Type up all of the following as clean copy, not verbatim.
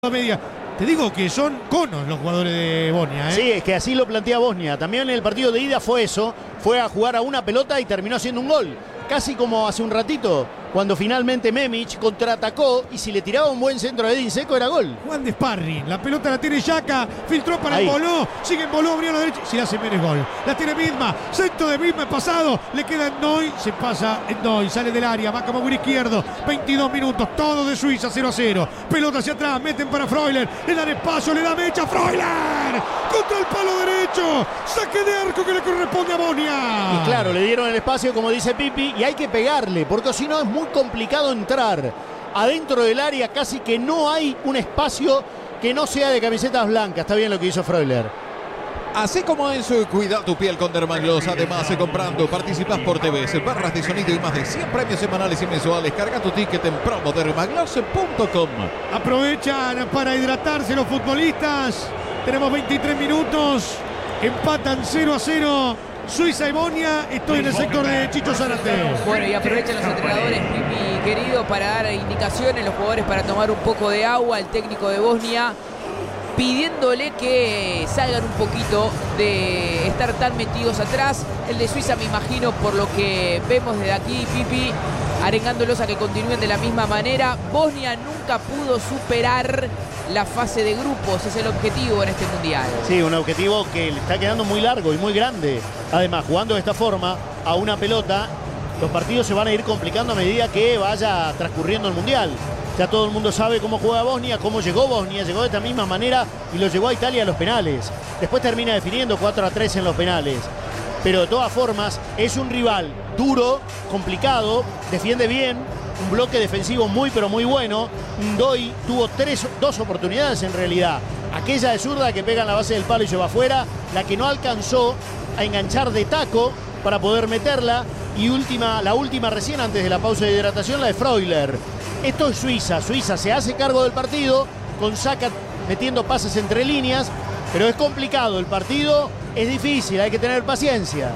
media. Te digo que son conos los jugadores de Bosnia, ¿eh? Sí, es que así lo plantea Bosnia. También en el partido de ida fue eso. Fue a jugar a una pelota y terminó haciendo un gol. Casi como hace un ratito, cuando finalmente Memić contraatacó y si le tiraba un buen centro a Edin Dzeko era gol. Juan de sparring, la pelota la tiene Xhaka, filtró para Ahí. Embolo, sigue Embolo, abrió a la derecha, si la hace Mérez gol. La tiene Widmer, centro de Widmer pasado, le queda Endoy, se pasa Endoy, sale del área, va como buen izquierdo, 22 minutos, todo de Suiza, 0-0. Pelota hacia atrás, meten para Freuler, le dan espacio, le da mecha, Freuler, contra el palo derecho, saque de arco que le corresponde a Bosnia. Y claro, le dieron el espacio como dice Pipi y hay que pegarle, porque si no es muy complicado entrar. Adentro del área casi que no hay un espacio que no sea de camisetas blancas. Está bien lo que hizo Freuler. Así como eso, cuida tu piel con Dermagloss. Además, comprando, participas por TV, barras de sonido y más de 100 premios semanales y mensuales. Carga tu ticket en promodermagloss.com. Aprovechan para hidratarse los futbolistas. Tenemos 23 minutos. Empatan 0-0. Suiza y Bosnia. Estoy en el sector de Chicho Zárate. Bueno, y aprovechan los entrenadores, Pipi querido, para dar indicaciones, los jugadores para tomar un poco de agua, el técnico de Bosnia pidiéndole que salgan un poquito de estar tan metidos atrás. El de Suiza, me imagino, por lo que vemos desde aquí, Pipi, arengándolos a que continúen de la misma manera. Bosnia nunca pudo superar la fase de grupos, es el objetivo en este mundial. Sí, un objetivo que le está quedando muy largo y muy grande. Además, jugando de esta forma a una pelota, los partidos se van a ir complicando a medida que vaya transcurriendo el mundial. Ya todo el mundo sabe cómo juega Bosnia, cómo llegó Bosnia, llegó de esta misma manera y lo llevó a Italia a los penales. Después termina definiendo 4-3 en los penales. Pero de todas formas es un rival duro, complicado, defiende bien, un bloque defensivo muy pero muy bueno. Ndoy tuvo dos oportunidades en realidad. Aquella de zurda que pega en la base del palo y se va afuera, la que no alcanzó a enganchar de taco para poder meterla y la última recién antes de la pausa de hidratación, la de Freuler. Esto es Suiza. Suiza se hace cargo del partido con Xhaka metiendo pases entre líneas, pero es complicado el partido, es difícil, hay que tener paciencia.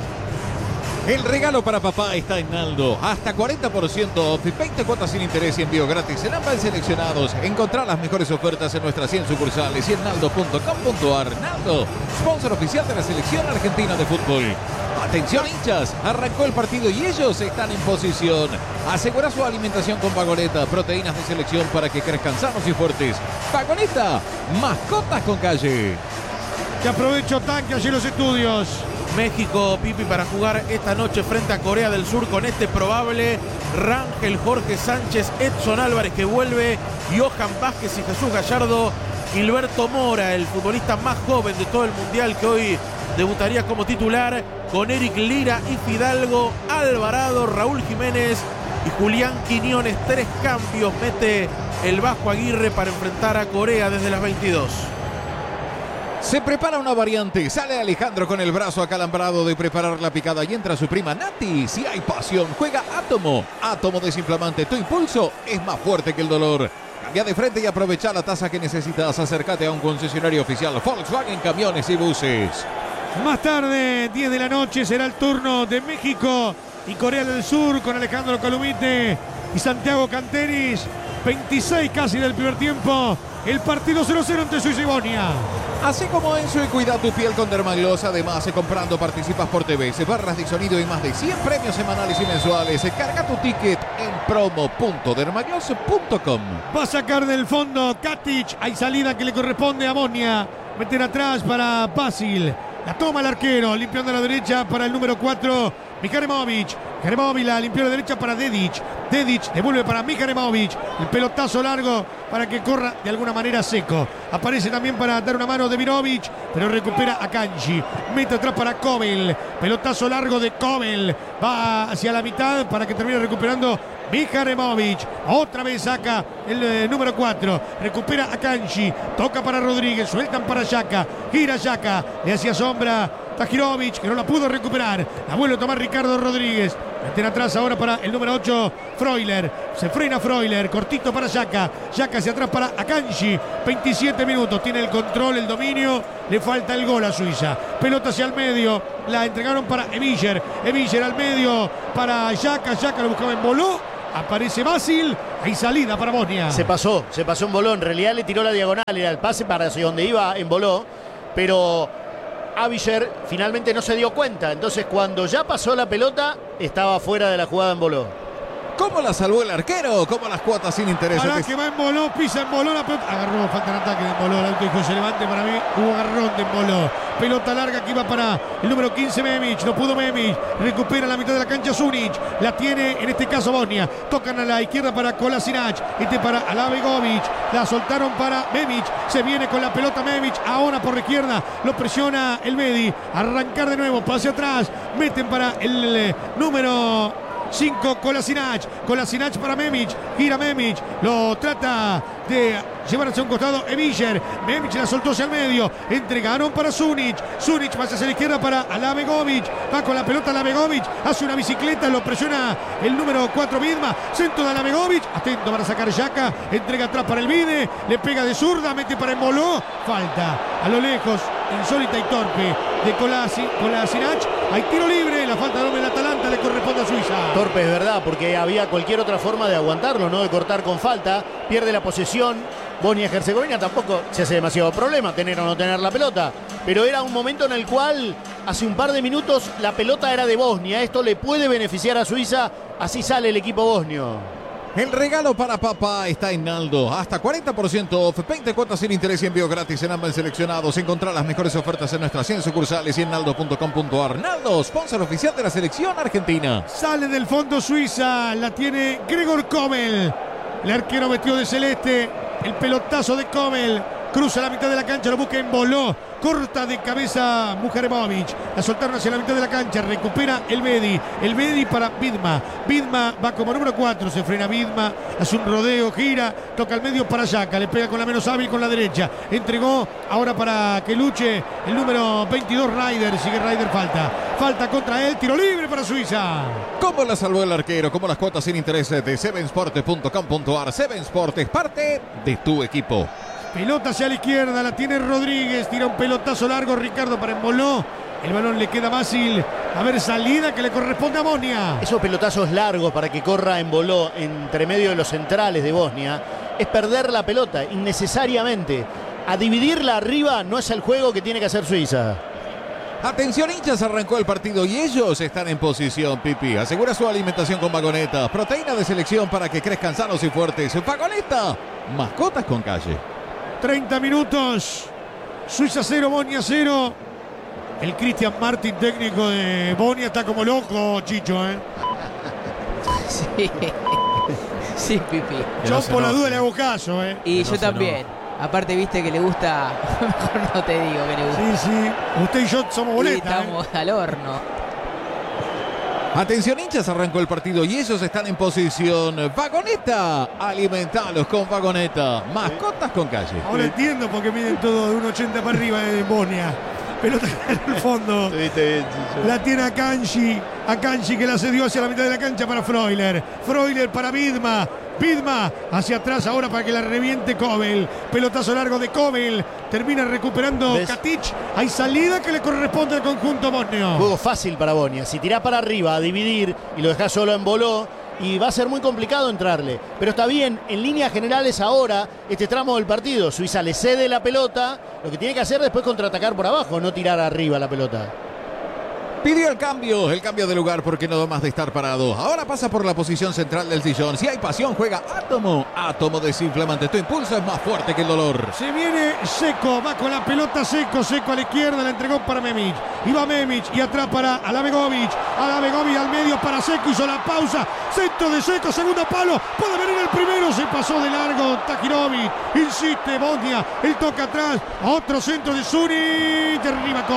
El regalo para papá está en Naldo. Hasta 40% off y 20 cuotas sin interés y envío gratis en ambas seleccionados. Encontrá las mejores ofertas en nuestras 100 sucursales y en naldo.com.ar. Naldo, sponsor oficial de la selección argentina de fútbol. Atención hinchas, arrancó el partido y ellos están en posición. Asegura su alimentación con Vagoneta, proteínas de selección para que crezcan sanos y fuertes. Vagoneta, mascotas con calle. Que aprovecho tanque allí en los estudios. México, Pipi, para jugar esta noche frente a Corea del Sur con este probable Rangel, Jorge Sánchez, Edson Álvarez que vuelve, Johan Vázquez y Jesús Gallardo, Gilberto Mora, el futbolista más joven de todo el mundial que hoy debutaría como titular, con Eric Lira y Fidalgo, Alvarado, Raúl Jiménez y Julián Quiñones. 3 cambios mete el Vasco Aguirre para enfrentar a Corea desde las 22. Se prepara una variante, sale Alejandro con el brazo acalambrado de preparar la picada y entra su prima Nati. Si hay pasión, juega Átomo. Átomo desinflamante, tu impulso es más fuerte que el dolor. Cambia de frente y aprovecha la tasa que necesitas. Acércate a un concesionario oficial Volkswagen Camiones y Buses. Más tarde, 10 de la noche, será el turno de México y Corea del Sur con Alejandro Columite y Santiago Canteris. 26 casi del primer tiempo. El partido 0-0 entre Suiza y Bosnia. Así como eso y cuida tu piel con Dermagloss. Además, comprando participas por TV, barras de sonido y más de 100 premios semanales y mensuales. Carga tu ticket en promo.dermagloss.com. Va a sacar del fondo Katic. Hay salida que le corresponde a Bosnia. Meter atrás para Basil. La toma el arquero, limpiando a la derecha para el número 4, Mihajlović. Mihajlović la limpió a la derecha para Dedić. Dedić devuelve para Mihajlović. El pelotazo largo para que corra de alguna manera Seco. Aparece también para dar una mano de Mirovic, pero recupera a Kanji. Mete atrás para Kobel. Pelotazo largo de Kobel. Va hacia la mitad para que termine recuperando Mihajlović. Otra vez saca el número 4. Recupera a Kanji. Toca para Rodríguez. Sueltan para Xhaka. Gira Xhaka. Le hacía sombra Tahirović, que no la pudo recuperar. La vuelve a tomar Ricardo Rodríguez. Meten atrás ahora para el número 8, Freuler. Se frena Freuler, cortito para Xhaka. Xhaka hacia atrás para Akanji. 27 minutos, tiene el control, el dominio. Le falta el gol a Suiza. Pelota hacia el medio, la entregaron para Eviger. Eviger al medio para Xhaka. Xhaka lo buscaba en Embolo. Aparece Basil. Hay salida para Bosnia. Se pasó en Boló. En realidad le tiró la diagonal. Era el pase para hacia donde iba en Boló. Pero Abiger finalmente no se dio cuenta. Entonces cuando ya pasó la pelota, estaba fuera de la jugada en Boló. ¿Cómo la salvó el arquero? ¿Cómo las cuotas sin interés? Para que va en Boló, pisa en Boló la pelota. Agarró, falta en ataque de Boló. El auto dijo se levante para mí. Hubo agarrón de Boló. Pelota larga que iba para el número 15 Memic. No pudo Memic. Recupera la mitad de la cancha Sunic. La tiene en este caso Bosnia. Tocan a la izquierda para Kolasinac. Este para Alabegovic. La soltaron para Memic. Se viene con la pelota Memic. Ahora por la izquierda. Lo presiona el Medi. Arrancar de nuevo. Pase atrás. Meten para el número 5 Kolasinac para Memic. Gira Memic. Lo trata de llevar hacia un costado Eviger. Memic la soltó hacia el medio. Entregaron para Sunic. Sunic pasa hacia la izquierda para Alabegovic. Va con la pelota Alabegovic. Hace una bicicleta. Lo presiona el número 4 Vidma. Centro de Alabegovic. Atento para sacar Yaka. Entrega atrás para el Vide. Le pega de zurda. Mete para Emboló. Falta a lo lejos. Insólita y torpe de Kolasinac. Hay tiro libre. La falta de hombre del Atalanta le corresponde a Suiza. Torpe es verdad, porque había cualquier otra forma de aguantarlo, ¿no? De cortar con falta. Pierde la posesión. Bosnia-Herzegovina tampoco se hace demasiado problema tener o no tener la pelota. Pero era un momento en el cual hace un par de minutos la pelota era de Bosnia. Esto le puede beneficiar a Suiza. Así sale el equipo bosnio. El regalo para papá está en Naldo. Hasta 40% off, 20 cuotas sin interés y envío gratis en ambos seleccionados. Encontrar las mejores ofertas en nuestras 100 sucursales y en naldo.com.ar. Naldo, sponsor oficial de la selección argentina. Sale del fondo Suiza, la tiene Gregor Kobel. El arquero vestido de celeste. El pelotazo de Kobel. Cruza la mitad de la cancha, lo busca en Boló. Corta de cabeza Mujaremovic. La soltaron hacia la mitad de la cancha. Recupera el Medi. El Medi para Vidma. Vidma va como número 4. Se frena Vidma. Hace un rodeo, gira. Toca al medio para Yaka. Le pega con la menos hábil con la derecha. Entregó ahora para que luche el número 22 Ryder. Sigue Ryder, falta. Falta contra él. Tiro libre para Suiza. ¿Cómo la salvó el arquero? ¿Cómo las cuotas sin interés de sevensport.com.ar? Sevensport es parte de tu equipo. Pelota hacia la izquierda, la tiene Rodríguez, tira un pelotazo largo Ricardo para Emboló. El balón le queda fácil. A ver, salida que le corresponde a Bosnia. Esos pelotazos largos para que corra Emboló entre medio de los centrales de Bosnia es perder la pelota innecesariamente. A dividirla arriba no es el juego que tiene que hacer Suiza. Atención hinchas, arrancó el partido y ellos están en posición, Pipi. Asegura su alimentación con Vagoneta. Proteína de selección para que crezcan sanos y fuertes. Vagoneta, mascotas con calle. 30 minutos. Suiza 0, Bosnia 0. El Cristian Martin, técnico de Bosnia, está como loco, Chicho, ¿eh? Sí. Sí, Pipi. Yo por la duda le hago caso, ¿eh? Y yo también. Aparte, viste que le gusta. Mejor no te digo que le gusta. Sí, sí. Usted y yo somos boletas. Estamos al horno. Atención hinchas, arrancó el partido y ellos están en posición. Vagoneta, alimentalos con Vagoneta. Mascotas con calle. Ahora entiendo por qué miden todo de 1,80 para arriba en Bosnia. Pelota en el fondo. La tiene a Kanji que la cedió hacia la mitad de la cancha para Freuler. Freuler para Vidma. Vidma hacia atrás ahora para que la reviente Kobel. Pelotazo largo de Kobel. Termina recuperando Katic. Hay salida que le corresponde al conjunto bosnio. Juego fácil para Bosnia. Si tirás para arriba a dividir y lo dejás solo en Boló, y va a ser muy complicado entrarle. Pero está bien, en líneas generales ahora, este tramo del partido, Suiza le cede la pelota. Lo que tiene que hacer después contraatacar por abajo, no tirar arriba la pelota. Pidió el cambio de lugar porque no da más de estar parado. Ahora pasa por la posición central del sillón. Si hay pasión, juega Átomo. Átomo desinflamante. Tu impulso es más fuerte que el dolor. Se viene Seco, va con la pelota Seco a la izquierda, la entregó para Memic. Iba Memic y atrás para Alabegovic. Alabegovic al medio para Seco, hizo la pausa. Centro de Seco, segundo palo. Puede venir el primero, se pasó de largo Tahirovic. Insiste Bosnia, el toque atrás. A otro centro de Sunic. Arriba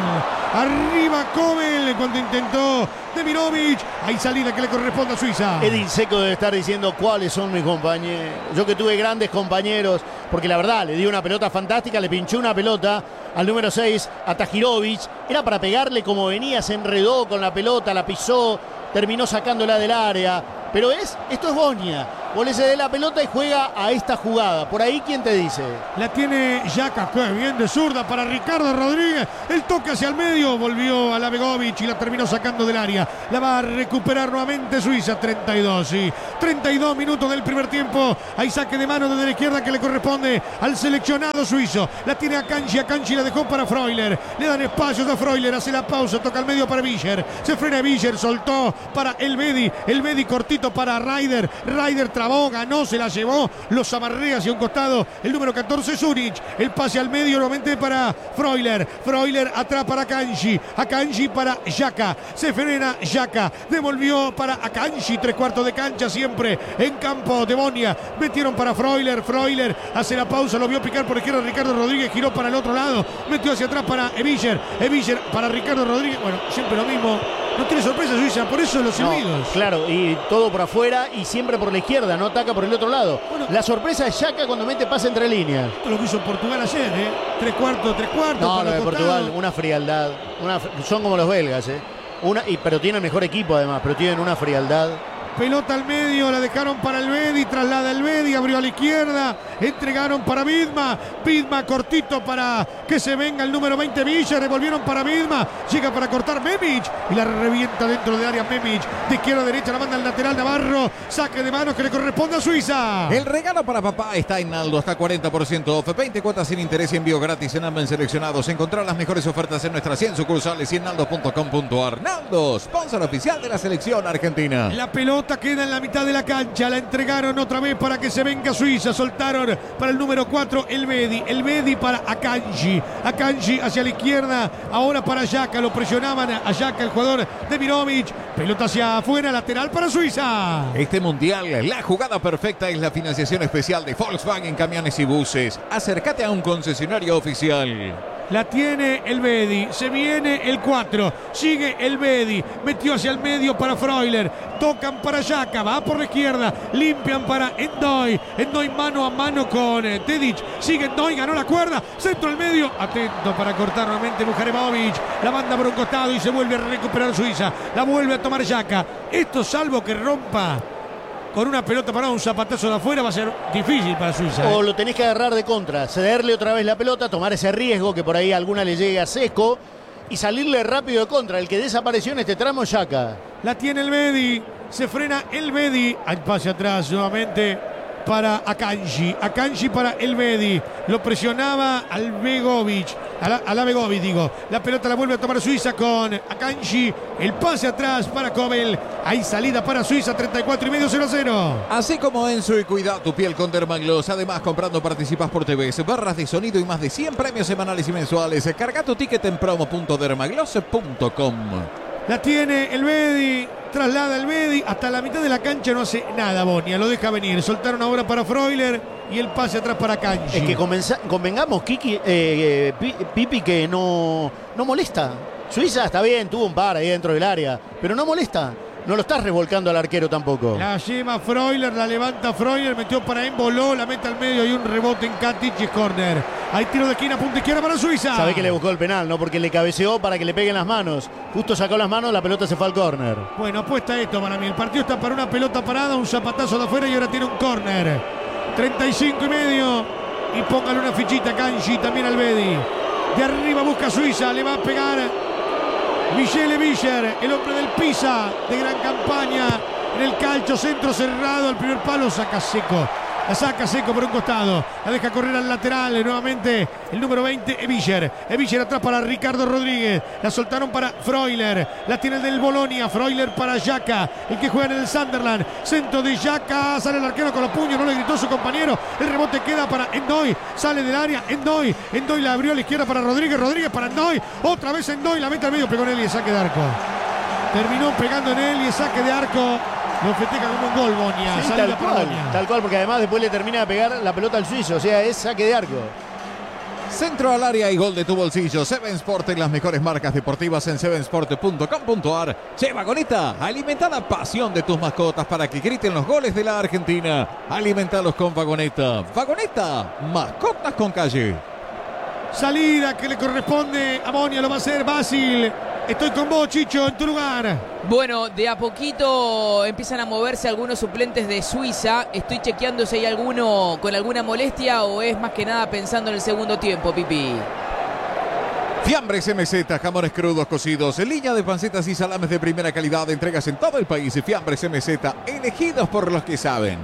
Kobel. Cuando intentó Demirovic, hay salida que le corresponde a Suiza. Edin Seco debe estar diciendo cuáles son mis compañeros. Yo que tuve grandes compañeros, porque la verdad le dio una pelota fantástica, le pinchó una pelota al número 6, a Tahirovic. Era para pegarle como venía, se enredó con la pelota, la pisó, terminó sacándola del área. Pero esto es Bosnia. o le cede la pelota y juega a esta jugada. Por ahí, ¿quién te dice? La tiene Yaka, qué bien de zurda para Ricardo Rodríguez. El toque hacia el medio, volvió a la Begovic y la terminó sacando del área. La va a recuperar nuevamente Suiza, 32, sí. 32 minutos del primer tiempo. Hay saque de mano desde la izquierda que le corresponde al seleccionado suizo. La tiene Akanji la dejó para Freuler. Le dan espacios a Freuler, hace la pausa, toca al medio para Vischer. Se frena Vischer, soltó para El Bedi cortito para Ryder. Ryder trabó, ganó, se la llevó, los amarré hacia un costado. El número 14, Zurich. El pase al medio nuevamente para Freuler. Freuler atrás para Akanji para Yaka. Se frena Yaka. Devolvió para Akanji, 3/4 de cancha siempre en campo de Bonia. Metieron para Freuler. Freuler hace la pausa, lo vio picar por izquierda Ricardo Rodríguez, giró para el otro lado, metió hacia atrás para Vischer para Ricardo Rodríguez. Bueno, siempre lo mismo. No tiene sorpresa Suiza, por eso los silbidos. Claro, y todo por afuera y siempre por la izquierda, no ataca por el otro lado. Bueno, la sorpresa es Yaka cuando mete pase entre líneas. Esto es lo que hizo Portugal ayer, ¿eh? 3/4. No, lo de Portugal, una frialdad. Son como los belgas, ¿eh? Pero tienen mejor equipo además, pero tienen una frialdad. Pelota al medio, la dejaron para el Bedi, traslada el Bedi, abrió a la izquierda, entregaron para Widmer, cortito para que se venga el número 20 Vischer, revolvieron para Widmer, llega para cortar Memic y la revienta dentro de área Memic, de izquierda a derecha la manda al lateral Navarro, saque de manos que le corresponde a Suiza. El regalo para papá está en Naldo, hasta 40% off, 20 cuotas sin interés y envío gratis en Amben seleccionados. Encontrar las mejores ofertas en nuestras 100 sucursales y en naldo.com.ar. Naldo, sponsor oficial de la selección argentina. La pelota queda en la mitad de la cancha, la entregaron otra vez para que se venga Suiza, soltaron para el número 4 el Bedi para Akanji hacia la izquierda, ahora para Yaka, lo presionaban a Yaka, el jugador de Mirovic, pelota hacia afuera, lateral para Suiza. Este mundial, la jugada perfecta es la financiación especial de Volkswagen Camiones y Buses. Acércate a un concesionario oficial. La tiene el Bedi, se viene el 4, sigue el Bedi, metió hacia el medio para Freuler, tocan para Yaka, va por la izquierda, limpian para Endoy mano a mano con Tedic, sigue Endoy, ganó la cuerda, centro al medio, atento para cortar nuevamente Mujaremovic, la manda por un costado y se vuelve a recuperar Suiza, la vuelve a tomar Yaka. Esto, salvo que rompa con una pelota parada, un zapatazo de afuera, va a ser difícil para Suiza. O lo tenés que agarrar de contra, cederle otra vez la pelota, tomar ese riesgo que por ahí alguna le llegue a Seco y salirle rápido de contra. El que desapareció en este tramo, Yaka. La tiene el Bedi, se frena el Bedi, al pase atrás nuevamente para Akanji para el Bedi, lo presionaba al Begovic, a la Begovic digo, la pelota la vuelve a tomar Suiza con Akanji, el pase atrás para Kobel, hay salida para Suiza, 34,5, 0-0. Así como Enzo y cuida tu piel con Dermagloss, además comprando participas por TVs, barras de sonido y más de 100 premios semanales y mensuales. Carga tu ticket en promo.dermagloss.com. La tiene el Bedi, traslada el Bedi, hasta la mitad de la cancha no hace nada Bonia, lo deja venir, soltaron ahora para Freuler y el pase atrás para Akanji. Es que convengamos, Pipi, que no molesta. Suiza está bien, tuvo un par ahí dentro del área, pero no molesta. No lo estás revolcando al arquero tampoco. La lleva Freuler, la levanta Freuler, metió para Emboló, la mete al medio y un rebote en Katic y es córner. Hay tiro de esquina, punta izquierda para Suiza. Sabe que le buscó el penal, ¿no? Porque le cabeceó para que le peguen las manos. Justo sacó las manos, la pelota se fue al córner. Bueno, apuesta esto para mí. El partido está para una pelota parada, un zapatazo de afuera y ahora tiene un córner. 35,5. Y póngale una fichita a Kanji, también al Bedi. De arriba busca Suiza, le va a pegar Michele Vischer, el hombre del Pisa, de gran campaña en el calcio, centro cerrado, al primer palo, saca Seco. La saca Seco por un costado, la deja correr al lateral, nuevamente el número 20, Vischer atrás para Ricardo Rodríguez, la soltaron para Freuler, la tiene el del Bolonia, Freuler para Yaka, el que juega en el Sunderland, centro de Yaka, sale el arquero con los puños, no le gritó su compañero, el rebote queda para Endoy, sale del área, Endoy la abrió a la izquierda para Rodríguez para Endoy, otra vez Endoy, la mete al medio, pegó en él y saque de arco, terminó pegando en él y saque de arco. Lo festeja como un gol Bonia. Sí, tal cual, porque además después le termina de pegar la pelota al suizo, o sea, es saque de arco. Centro al área y gol de tu bolsillo. Seven Sport, en las mejores marcas deportivas en sevensport.com.ar. Che, Vagoneta, alimenta la pasión de tus mascotas para que griten los goles de la Argentina. Alimentalos con Vagoneta. Vagoneta, mascotas con calle. Salida que le corresponde a Bonia, lo va a hacer Basil. Estoy con vos, Chicho, en tu lugar. Bueno, de a poquito empiezan a moverse algunos suplentes de Suiza. Estoy chequeando si hay alguno con alguna molestia o es más que nada pensando en el segundo tiempo, Pipi. Fiambres MZ, jamones crudos cocidos, línea de pancetas y salames de primera calidad, entregas en todo el país. Fiambres MZ, elegidos por los que saben.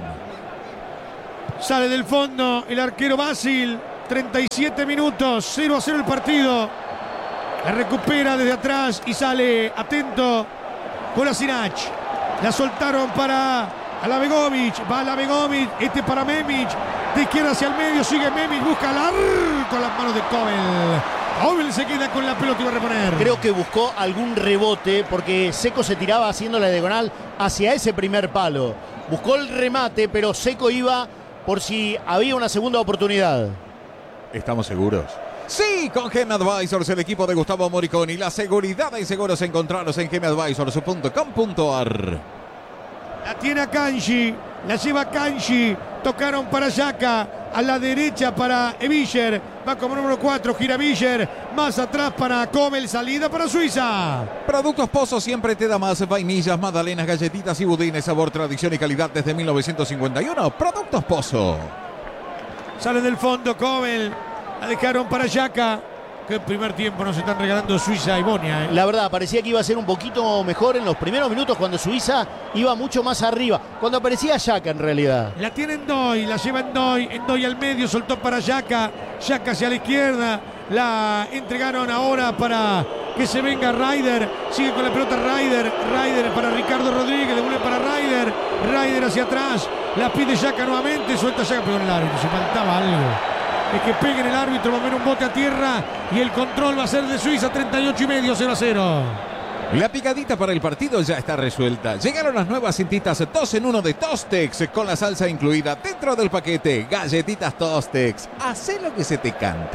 Sale del fondo el arquero Basil. 37 minutos, 0-0 el partido. La recupera desde atrás y sale atento Kolasinac. La soltaron para Alabegovic. Va Alabegovic, este para Memic. De izquierda hacia el medio, sigue Memic, busca con las manos de Kobel. Kobel se queda con la pelota y va a reponer. Creo que buscó algún rebote porque Seco se tiraba haciendo la diagonal hacia ese primer palo. Buscó el remate, pero Seco iba por si había una segunda oportunidad. ¿Estamos seguros? Sí, con Gem Advisors, el equipo de Gustavo Moriconi. La seguridad y seguros encontraros en gemadvisors.com.ar. La tiene a Kanji, la lleva Kanji. Tocaron para Xhaka, a la derecha para Evischer. Va como número 4, gira Evischer. Más atrás para Kobel, salida para Suiza. Productos Pozo siempre te da más. Vainillas, magdalenas, galletitas y budines. Sabor, tradición y calidad desde 1951. Productos Pozo. Sale del fondo Kobel. La dejaron para Xhaka. Que el primer tiempo nos están regalando Suiza y Bonia. La verdad, parecía que iba a ser un poquito mejor en los primeros minutos cuando Suiza iba mucho más arriba. Cuando aparecía Xhaka en realidad. La tiene Ndoye, la lleva Ndoye al medio, soltó para Xhaka. Xhaka hacia la izquierda. La entregaron ahora para que se venga Ryder. Sigue con la pelota Ryder. Ryder para Ricardo Rodríguez. Devuelve para Ryder. Ryder hacia atrás. La pide Xhaka nuevamente. Suelta Xhaka, pero en el árbitro. Se faltaba algo. Es que pegue en el árbitro, va a haber un bote a tierra y el control va a ser de Suiza, 38,5, 0-0. La picadita para el partido ya está resuelta. Llegaron las nuevas cintitas 2 en 1 de Tostex con la salsa incluida dentro del paquete. Galletitas Tostex. Hacé lo que se te cante.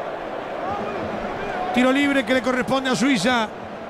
Tiro libre que le corresponde a Suiza.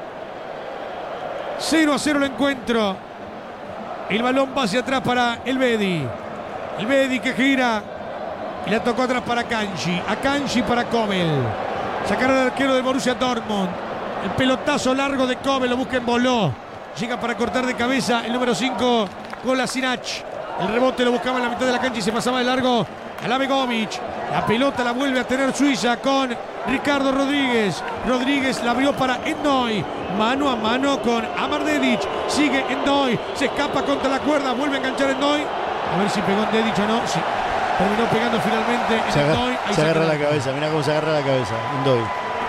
0-0 el encuentro. El balón va hacia atrás para el Bedi. El Bedi que gira. Y la tocó atrás para Kanji. A Kanji para Kobel. Sacaron al arquero de Borussia Dortmund. El pelotazo largo de Kobel. Lo busca en Boló. Llega para cortar de cabeza el número 5. Kolasinac. El rebote lo buscaba en la mitad de la cancha y se pasaba de largo a Alabegovic. La pelota la vuelve a tener Suiza con Ricardo Rodríguez. Rodríguez la abrió para Ndoye. Mano a mano con Amar Dedić. Sigue Ndoye. Se escapa contra la cuerda. Vuelve a enganchar Ndoye. A ver si pegó Dedić o no. Sí. Terminó pegando finalmente en Ndoye. Se agarra la cabeza, mirá cómo se agarra la cabeza, Ndoye.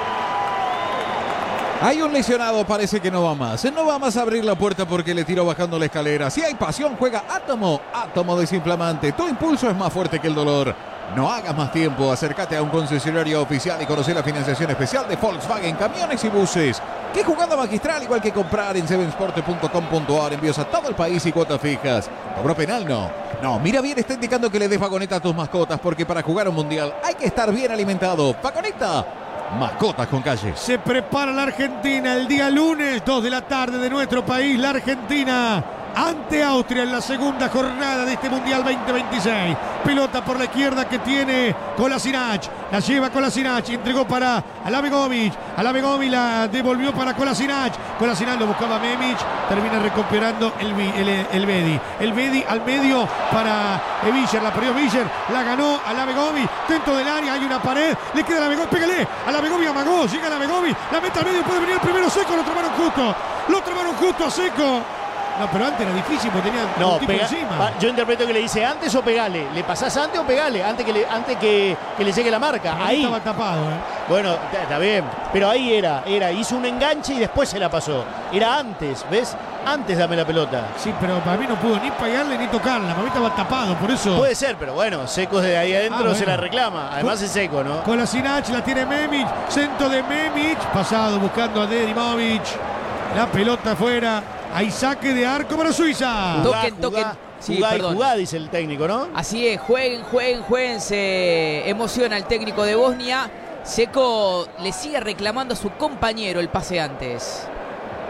Hay un lesionado, parece que no va más. No va más a abrir la puerta porque le tiró bajando la escalera. Si hay pasión, juega Átomo. Átomo desinflamante. Tu impulso es más fuerte que el dolor. No hagas más tiempo. Acércate a un concesionario oficial y conoce la financiación especial de Volkswagen, camiones y buses. Qué jugada magistral, igual que comprar en sevensport.com.ar. Envíos a todo el país y cuotas fijas. ¿Cobro penal? No, mira bien, está indicando que le des vagoneta a tus mascotas porque para jugar un mundial hay que estar bien alimentado. Vagoneta, mascotas con calle. Se prepara la Argentina el día lunes, 2 de la tarde de nuestro país. La Argentina ante Austria en la segunda jornada de este Mundial 2026. Pelota por la izquierda que tiene Kolasinac. La lleva Kolasinac. Entregó para Alabegovic. Alabegovic la devolvió para Kolasinac. Kolasinac lo buscaba Memic. Termina recuperando el Bedi. El Bedi al medio para Evischer. La perdió Evischer. La ganó Alabegovic. Dentro del área hay una pared. Le queda Alabegovic. Pégale. Alabegovic amagó. Llega Alabegovic. La mete al medio. Puede venir el primero Seco. Lo tramaron justo a Seco. No, pero antes era difícil porque tenía un tipo encima. Yo interpreto que le dice antes o pegale. ¿Le pasás antes o pegale? Antes que le llegue la marca. Ahí estaba tapado, Bueno, está bien. Pero ahí era. Hizo un enganche y después se la pasó. Era antes, ¿ves? Antes dame la pelota. Sí, pero para mí no pudo ni pegarle ni tocarla. Para mí estaba tapado, por eso. Puede ser, pero bueno, Seco de ahí adentro se la reclama. Además es Seco, ¿no? Kolasinac la tiene Memic. Centro de Memic. Pasado buscando a Dedimovic. La pelota afuera. Hay saque de arco para Suiza. Toquen. Sí, jugá, dice el técnico, ¿no? Así es, jueguen. Se emociona el técnico de Bosnia. Seco le sigue reclamando a su compañero el pase antes.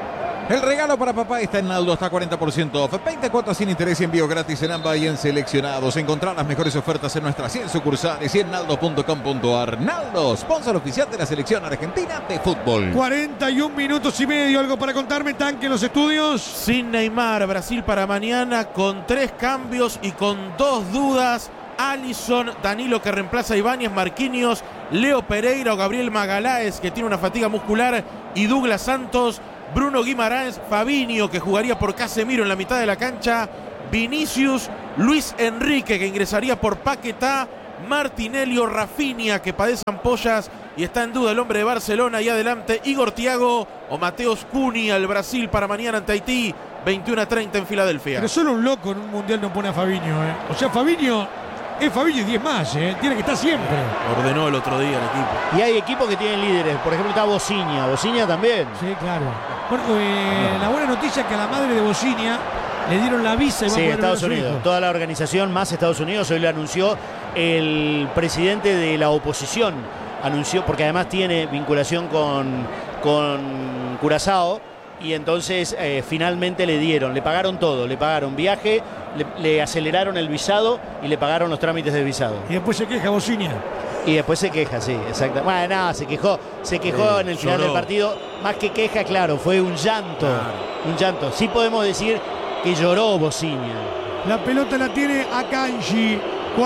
El regalo para papá está en Naldo, hasta 40% off. 20 cuotas sin interés y envío gratis en AMBA y en seleccionados. Encontrar las mejores ofertas en nuestras 100 sucursales y en naldo.com.ar. Naldo, sponsor oficial de la selección argentina de fútbol. 41 minutos y medio. ¿Algo para contarme, Tanque, en los estudios? Sin Neymar, Brasil para mañana con 3 cambios y con 2 dudas. Alisson, Danilo que reemplaza a Ibáñez, Marquinhos, Leo Pereira o Gabriel Magaláes que tiene una fatiga muscular y Douglas Santos, Bruno Guimarães, Fabinho que jugaría por Casemiro en la mitad de la cancha, Vinicius, Luis Enrique que ingresaría por Paquetá, Martinelli o Rafinha que padece ampollas y está en duda el hombre de Barcelona, y adelante Igor Thiago o Mateus Cunha, el Brasil para mañana ante Haití, 21:30 en Filadelfia. Pero solo un loco en un mundial no pone a Fabinho, ¿eh? O sea, Fabinho es Fabinho y 10 más, ¿eh? Tiene que estar siempre. Ordenó el otro día el equipo. Y hay equipos que tienen líderes. Por ejemplo, está Bosinha. Bosinha también. Sí, claro. Bueno, la buena noticia es que a la madre de Bosinha le dieron la visa y va a Sí, poder Estados ver a su Unidos. hijo. Toda la organización más Estados Unidos. Hoy lo anunció el presidente de la oposición. Anunció, porque además tiene vinculación con Curazao. Y entonces finalmente le pagaron todo. Le pagaron viaje, le aceleraron el visado y le pagaron los trámites de visado. Y después se queja Bosinha. Y después se queja, sí, exacto. Bueno, nada, se quejó en el final lloró. del partido. Más que queja, claro, fue un llanto. Claro. Un llanto. Sí podemos decir que lloró Bosinha. La pelota la tiene Akanji.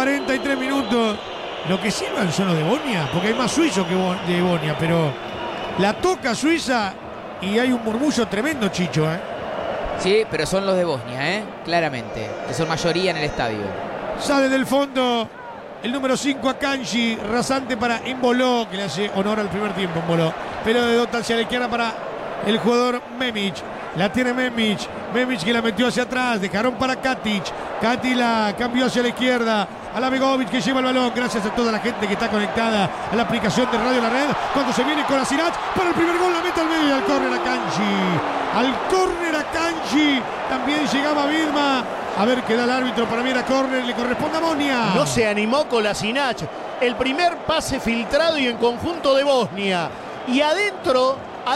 43 minutos. Lo que sirvan son los de Bonia, porque hay más suizos que de Bonia, pero la toca Suiza y hay un murmullo tremendo, Chicho, ¿eh? Sí, pero son los de Bosnia, claramente, que son mayoría en el estadio. Sale del fondo el número 5 Akanji, rasante para Embolo, que le hace honor al primer tiempo Embolo. Pero de dota hacia la izquierda para el jugador Memic. La tiene Memic que la metió hacia atrás, dejaron para Katic. Katic la cambió hacia la izquierda. A la Begovic que lleva el balón, gracias a toda la gente que está conectada a la aplicación de Radio La Red. Cuando se viene con Asirach para el primer gol, la mete al medio y al córner Akanji. Al córner Akanji, también llegaba Vidma. A ver qué da el árbitro, para mí era córner, le corresponde a Bonia. No se animó con la Sinach. El primer pase filtrado y en conjunto de Bosnia. Y adentro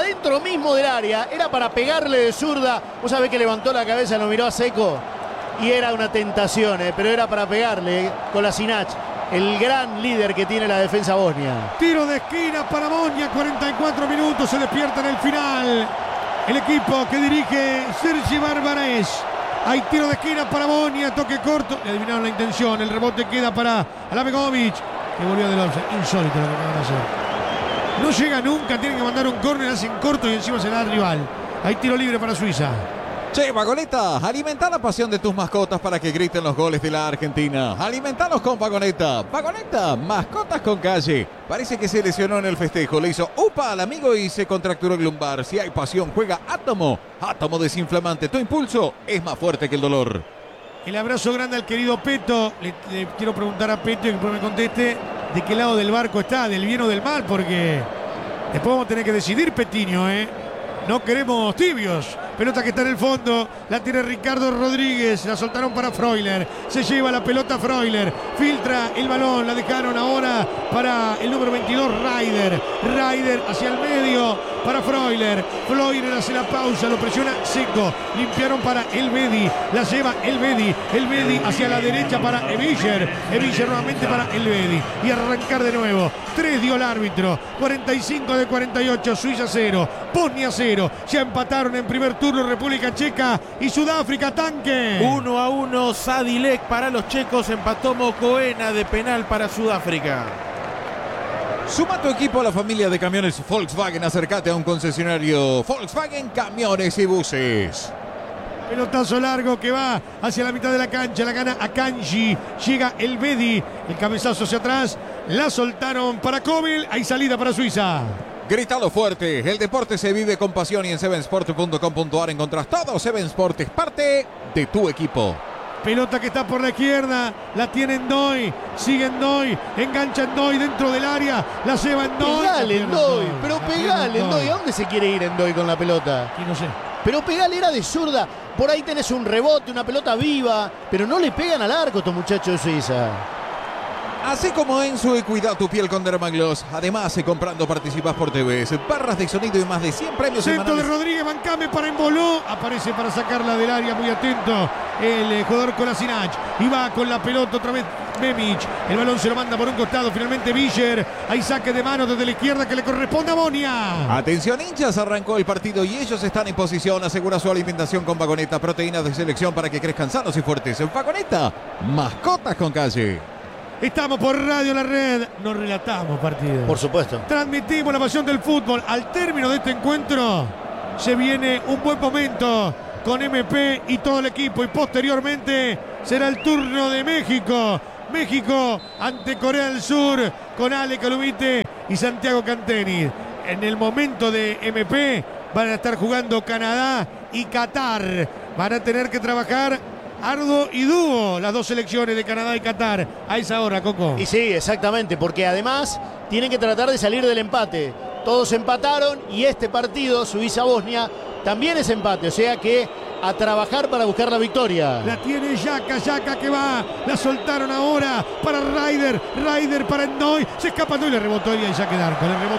mismo del área, era para pegarle de zurda. Vos sabés que levantó la cabeza, lo miró a Seco. Y era una tentación, pero era para pegarle con la Sinach. El gran líder que tiene la defensa bosnia. Tiro de esquina para Bonia, 44 minutos, se despierta en el final. El equipo que dirige Sergi Barbarés. Hay tiro de esquina para Bonia, toque corto. Le adivinaron la intención, el rebote queda para Alabegovic, que volvió del offside. Insólito lo que acaban de hacer. No llega nunca, tienen que mandar un córner, hacen corto y encima se da al rival. Hay tiro libre para Suiza. Che, Vagoneta, alimenta la pasión de tus mascotas para que griten los goles de la Argentina. Alimentalos con Vagoneta. Vagoneta, mascotas con calle. Parece que se lesionó en el festejo. Le hizo upa al amigo y se contracturó el lumbar. Si hay pasión, juega Átomo. Átomo desinflamante. Tu impulso es más fuerte que el dolor. El abrazo grande al querido Peto. Le quiero preguntar a Peto y que me conteste de qué lado del barco está, del bien o del mal, porque después vamos a tener que decidir, Petiño, ¿eh? No queremos tibios. Pelota que está en el fondo. La tiene Ricardo Rodríguez. La soltaron para Freuler. Se lleva la pelota Freuler. Filtra el balón. La dejaron ahora para el número 22, Ryder. Ryder hacia el medio para Freuler. Freuler hace la pausa. Lo presiona Seco. Limpiaron para Elvedi. La lleva Elvedi. Elvedi hacia la derecha para Eviger. Eviger nuevamente para Elvedi. Y arrancar de nuevo. 3 dio el árbitro. 45 de 48. Suiza 0. Bosnia 0. Ya empataron en primer turno República Checa y Sudáfrica. Tanque. 1-1, Sadilek para los checos, empató Mocoena de penal para Sudáfrica. Suma tu equipo a la familia de camiones Volkswagen. Acércate a un concesionario Volkswagen Camiones y Buses. Pelotazo largo que va hacia la mitad de la cancha. La gana Akanji. Llega el Bedi. El cabezazo hacia atrás. La soltaron para Kobil. Hay salida para Suiza. Grítalo fuerte. El deporte se vive con pasión y en sevensport.com.ar encontrás todo. Seven Sport es parte de tu equipo. Pelota que está por la izquierda. La tiene Ndoy. Sigue Ndoy. Engancha Ndoy dentro del área. La lleva Ndoy. Pegale Ndoy. Pero pegale Ndoy. ¿A dónde se quiere ir Ndoy con la pelota? Y no sé. Pero pegale, era de zurda. Por ahí tenés un rebote, una pelota viva. Pero no le pegan al arco estos muchachos de Suiza. Así como Enzo y cuida tu piel con Dermagloss. Además, comprando participas por TV, barras de sonido y más de 100 premios Centro de semanales. Rodríguez, Mancame para Emboló. Aparece para sacarla del área, muy atento el jugador Kolasinac. Y va con la pelota otra vez Memic. El balón se lo manda por un costado. Finalmente Viller. Hay saque de mano desde la izquierda que le corresponde a Bonia. Atención hinchas, arrancó el partido y ellos están en posición. Asegura su alimentación con Vagoneta, proteínas de selección para que crezcan sanos y fuertes. En Vagoneta, mascotas con calle. Estamos por Radio La Red. No relatamos partido. Por supuesto. Transmitimos la pasión del fútbol. Al término de este encuentro se viene un buen momento con MP y todo el equipo. Y posteriormente será el turno de México. México ante Corea del Sur con Ale Calumite y Santiago Canteni. En el momento de MP van a estar jugando Canadá y Qatar. Van a tener que trabajar arduo y dúo las dos selecciones de Canadá y Qatar a esa hora, Coco. Y sí, exactamente, porque además tienen que tratar de salir del empate. Todos empataron y este partido, Suiza-Bosnia, también es empate. O sea que a trabajar para buscar la victoria. La tiene Yaka que va. La soltaron ahora para Ryder para Endoy. Se escapa Endoy, le rebotó y hay saque de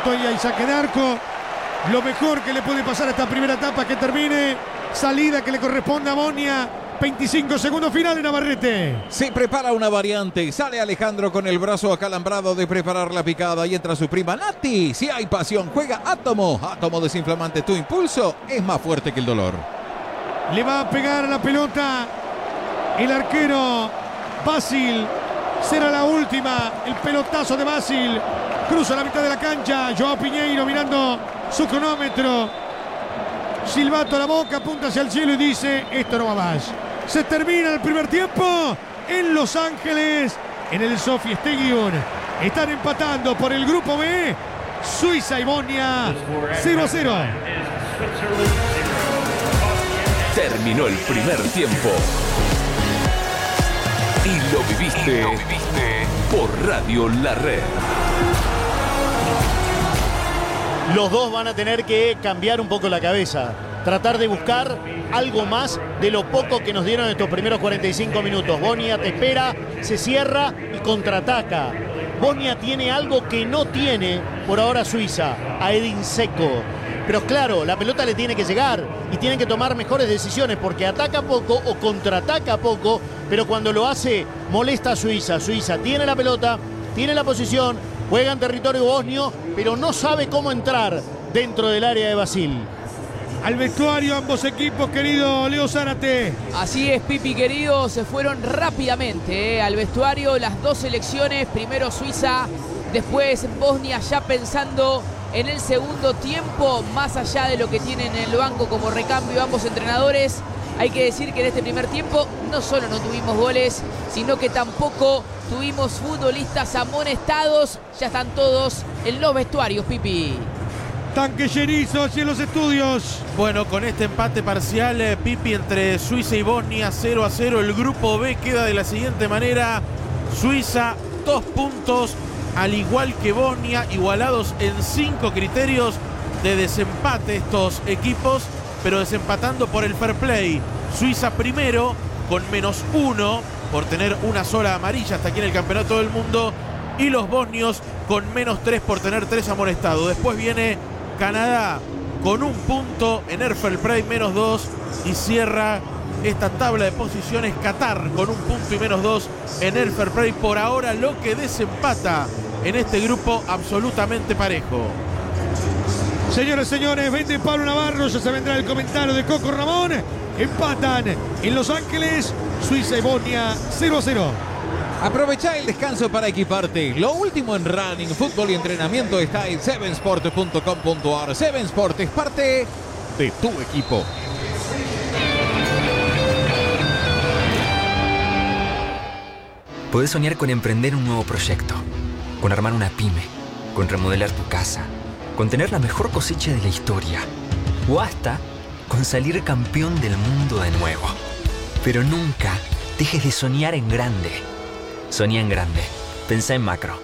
arco. Lo mejor que le puede pasar a esta primera etapa que termine. Salida que le corresponde a Bonia. 25 segundos final en Navarrete. Se prepara una variante. Sale Alejandro con el brazo acalambrado de preparar la picada y entra su prima Nati. Si hay pasión, juega Átomo. Átomo desinflamante. Tu impulso es más fuerte que el dolor. Le va a pegar a la pelota el arquero Basil. Será la última. El pelotazo de Basil. Cruza la mitad de la cancha. Joao Piñeiro mirando su cronómetro. Silbato a la boca, apunta hacia el cielo y dice: esto no va más. Se termina el primer tiempo en Los Ángeles, en el SoFi Stadium. Están empatando por el grupo B, Suiza y Bosnia 0-0. Terminó el primer tiempo. Y lo viviste por Radio La Red. Los dos van a tener que cambiar un poco la cabeza. Tratar de buscar algo más de lo poco que nos dieron estos primeros 45 minutos. Bosnia te espera, se cierra y contraataca. Bosnia tiene algo que no tiene por ahora Suiza, a Edin Dzeko. Pero claro, la pelota le tiene que llegar y tienen que tomar mejores decisiones porque ataca poco o contraataca poco, pero cuando lo hace molesta a Suiza. Suiza tiene la pelota, tiene la posición, juega en territorio bosnio, pero no sabe cómo entrar dentro del área de Basil. Al vestuario ambos equipos, querido Leo Zárate. Así es, Pipi querido, se fueron rápidamente al vestuario las dos selecciones, primero Suiza, después Bosnia, ya pensando en el segundo tiempo, más allá de lo que tienen en el banco como recambio ambos entrenadores. Hay que decir que en este primer tiempo no solo no tuvimos goles, sino que tampoco tuvimos futbolistas amonestados. Ya están todos en los vestuarios, Pipi. Tanque llenizo hacia en los estudios. Bueno, con este empate parcial, Pipi, entre Suiza y Bosnia, 0-0. El grupo B queda de la siguiente manera. Suiza, 2 puntos, al igual que Bosnia, igualados en 5 criterios de desempate estos equipos, pero desempatando por el fair play. Suiza primero, con -1 por tener una sola amarilla hasta aquí en el Campeonato del Mundo, y los bosnios con -3 por tener 3 amonestados. Después viene Canadá con 1 punto en el fair play, -2, y cierra esta tabla de posiciones Qatar con 1 punto y -2 en el fair play. Por ahora lo que desempata en este grupo absolutamente parejo. Señores, señores, vende Pablo Navarro, ya se vendrá el comentario de Coco Ramón. Empatan en Los Ángeles, Suiza y Bosnia 0-0. Aprovecha el descanso para equiparte. Lo último en running, fútbol y entrenamiento está en sevensport.com.ar. Seven Sport es parte de tu equipo. Podés soñar con emprender un nuevo proyecto, con armar una pyme, con remodelar tu casa, con tener la mejor cosecha de la historia, o hasta con salir campeón del mundo de nuevo. Pero nunca dejes de soñar en grande. Soñá en grande. Pensá en macro.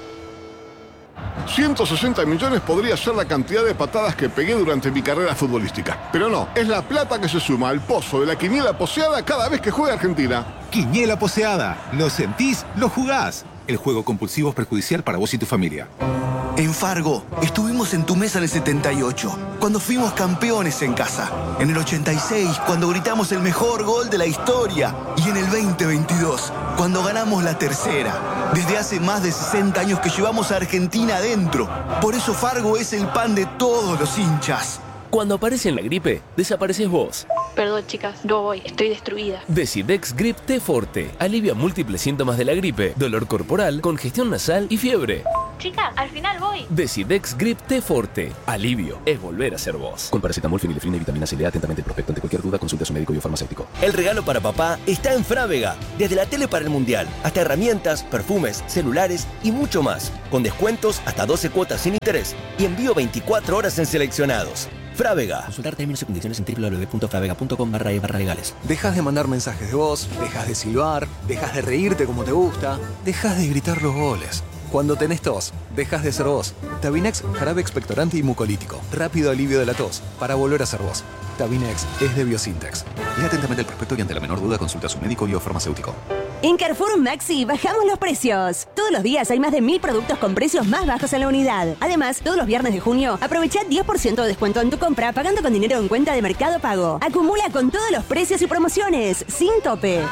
160 millones podría ser la cantidad de patadas que pegué durante mi carrera futbolística. Pero no, es la plata que se suma al pozo de la quiniela poseada cada vez que juega Argentina. Quiniela poseada. Lo sentís, lo jugás. El juego compulsivo es perjudicial para vos y tu familia. En Fargo, estuvimos en tu mesa en el 78, cuando fuimos campeones en casa. En el 86, cuando gritamos el mejor gol de la historia. Y en el 2022, cuando ganamos la tercera. Desde hace más de 60 años que llevamos a Argentina adentro. Por eso Fargo es el pan de todos los hinchas. Cuando aparece en la gripe, desapareces vos. Perdón, chicas, no voy, estoy destruida. Decidex Grip T Forte alivia múltiples síntomas de la gripe, dolor corporal, congestión nasal y fiebre. Chicas, al final voy. Decidex Grip T Forte. Alivio es volver a ser vos. Con paracetamol, fenilefrina y vitamina C. Lea atentamente el prospecto. Ante cualquier duda, consulte a su médico y o farmacéutico. El regalo para papá está en Frávega. Desde la tele para el mundial, hasta herramientas, perfumes, celulares y mucho más. Con descuentos hasta 12 cuotas sin interés y envío 24 horas en seleccionados. Frávega. Consultar términos y condiciones en www.fravega.com/legales. Dejas de mandar mensajes de voz, dejas de silbar, dejas de reírte como te gusta, dejas de gritar los goles. Cuando tenés tos, dejas de ser vos. Tabinex, jarabe expectorante y mucolítico. Rápido alivio de la tos, para volver a ser vos. Tabinex es de Biosintex. Lea atentamente el prospecto y ante la menor duda consulta a su médico y o farmacéutico. En Carrefour Maxi bajamos los precios. Todos los días hay más de 1000 productos con precios más bajos en la unidad. Además, todos los viernes de junio, aprovecha 10% de descuento en tu compra pagando con dinero en cuenta de Mercado Pago. Acumula con todos los precios y promociones, sin tope.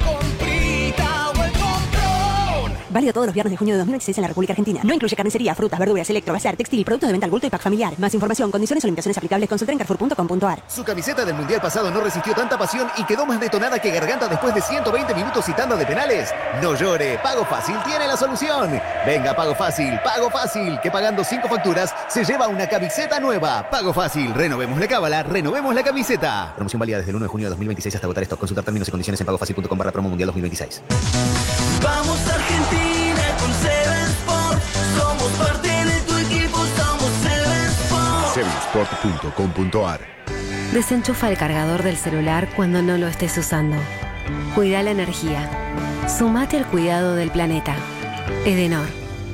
Válido todos los viernes de junio de 2026 en la República Argentina. No incluye carnicería, frutas, verduras, electrogaser, textil, productos de venta al bulto y pack familiar. Más información, condiciones o limitaciones aplicables, consulta en carrefour.com.ar. Su camiseta del Mundial pasado no resistió tanta pasión y quedó más detonada que garganta después de 120 minutos y tanda de penales. No llore, Pago Fácil tiene la solución. Venga, Pago Fácil, que pagando 5 facturas se lleva una camiseta nueva. Pago Fácil, renovemos la cábala, renovemos la camiseta. Promoción válida desde el 1 de junio de 2026 hasta agotar stock. Consultar términos y condiciones en pagofacil.com/promo mundial 2026. Vamos Argentina con Seven Sport. Somos parte de tu equipo, somos Seven Sport. Sevensport.com.ar. Desenchufa el cargador del celular cuando no lo estés usando. Cuida la energía. Sumate al cuidado del planeta. Edenor.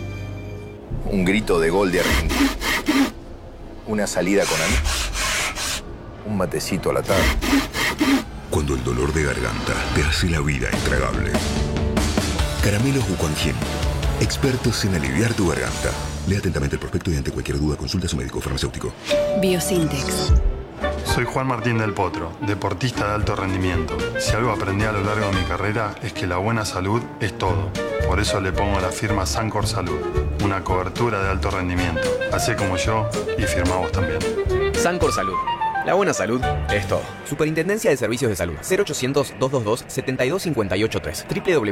Un grito de gol de Argentina. Una salida con amigos. Un matecito a la tarde. Cuando el dolor de garganta te hace la vida intragable. Caramelos Wuquanjin. Expertos en aliviar tu garganta. Lea atentamente el prospecto y ante cualquier duda consulta a su médico farmacéutico. Biosintex. Soy Juan Martín del Potro, deportista de alto rendimiento. Si algo aprendí a lo largo de mi carrera es que la buena salud es todo. Por eso le pongo a la firma Sancor Salud, una cobertura de alto rendimiento. Hacé como yo y firma vos también. Sancor Salud. La buena salud es todo. Superintendencia de Servicios de Salud. 0800-222-72583.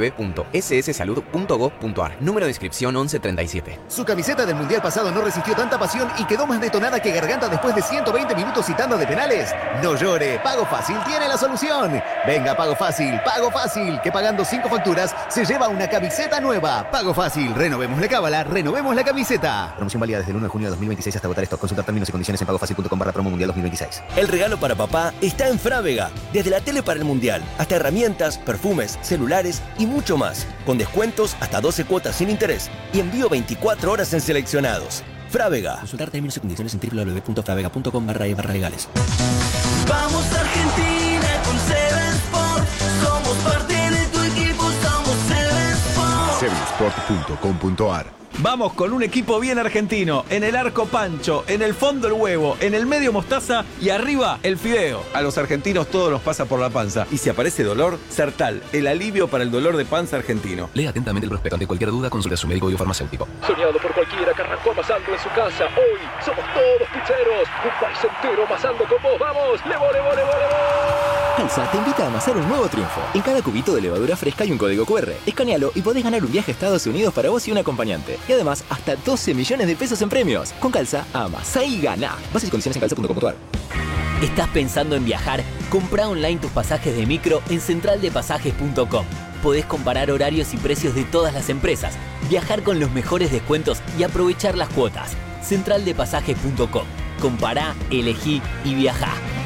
www.sssalud.gov.ar. Número de inscripción 1137. Su camiseta del Mundial pasado no resistió tanta pasión y quedó más detonada que garganta después de 120 minutos y tanda de penales. No llore, Pago Fácil tiene la solución. Venga, Pago Fácil, que pagando 5 facturas se lleva una camiseta nueva. Pago Fácil, renovemos la cábala, renovemos la camiseta. Promoción válida desde el 1 de junio de 2026 hasta agotar stock. Consultar términos y condiciones en pagofacil.com/promo mundial 2026. El regalo para papá está en Frávega. Desde la tele para el mundial, hasta herramientas, perfumes, celulares y mucho más. Con descuentos hasta 12 cuotas sin interés y envío 24 horas en seleccionados. Frávega. Consultar términos y condiciones en www.fravega.com/legales. Vamos Argentina con Seven Sport. Somos parte de tu equipo, somos Seven Sport. Sevensport.com.ar. Vamos con un equipo bien argentino. En el arco Pancho, en el fondo el huevo, en el medio mostaza y arriba el fideo. A los argentinos todo nos pasa por la panza. Y si aparece dolor, Sertal, el alivio para el dolor de panza argentino. Lea atentamente el prospecto. Ante cualquier duda, consulte a su médico y farmacéutico. Soñado por cualquiera que arrancó amasando en su casa. Hoy somos todos pizzeros. Un país entero amasando con vos. ¡Vamos! ¡Levo, levo, levo, levo! Calza te invita a amasar un nuevo triunfo. En cada cubito de levadura fresca hay un código QR. Escanealo y podés ganar un viaje a Estados Unidos para vos y un acompañante. Y además, hasta 12 millones de pesos en premios. Con Calza, amasá y gana. Bases y condiciones en calza.com.ar. ¿Estás pensando en viajar? Comprá online tus pasajes de micro en centraldepasajes.com. Podés comparar horarios y precios de todas las empresas, viajar con los mejores descuentos y aprovechar las cuotas. Centraldepasajes.com. Compará, elegí y viajá.